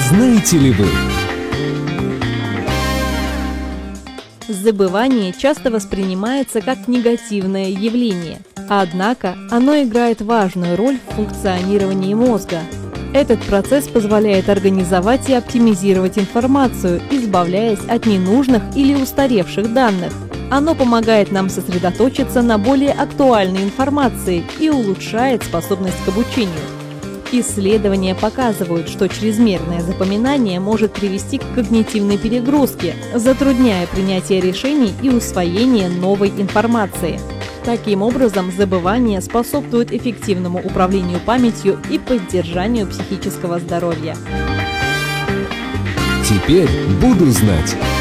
Знаете ли вы? Забывание часто воспринимается как негативное явление, однако оно играет важную роль в функционировании мозга. Этот процесс позволяет организовать и оптимизировать информацию, избавляясь от ненужных или устаревших данных. Оно помогает нам сосредоточиться на более актуальной информации и улучшает способность к обучению. Исследования показывают, что чрезмерное запоминание может привести к когнитивной перегрузке, затрудняя принятие решений и усвоение новой информации. Таким образом, забывание способствует эффективному управлению памятью и поддержанию психического здоровья. Теперь буду знать.